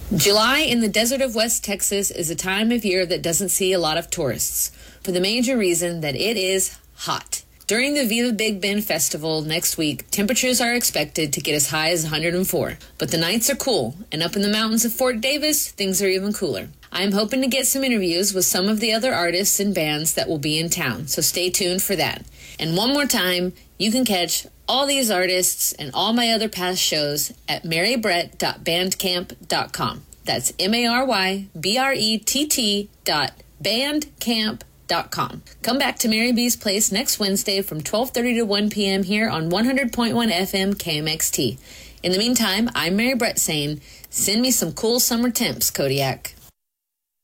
July in the desert of West Texas is a time of year that doesn't see a lot of tourists, for the major reason that it is hot. During the Viva Big Bend Festival next week, temperatures are expected to get as high as 104, but the nights are cool, and up in the mountains of Fort Davis, things are even cooler. I'm hoping to get some interviews with some of the other artists and bands that will be in town, so stay tuned for that. And one more time, you can catch all these artists and all my other past shows at marybrett.bandcamp.com. That's MARYBRETT.bandcamp.com. Come back to Mary B's Place next Wednesday from 12:30 to 1 p.m. here on 100.1 FM KMXT. In the meantime, I'm Mary Brett saying, send me some cool summer temps, Kodiak.